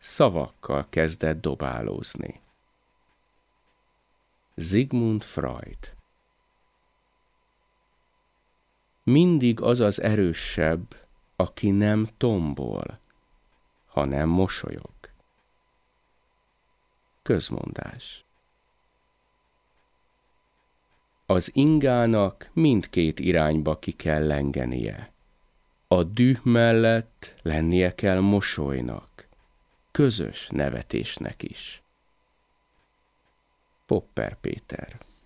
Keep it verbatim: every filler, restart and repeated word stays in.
szavakkal kezdett dobálózni. Sigmund Freud. Mindig az az erősebb, aki nem tombol, hanem mosolyog. Közmondás. Az ingának mindkét irányba ki kell lengenie. A düh mellett lennie kell mosolynak, közös nevetésnek is. Popper Péter.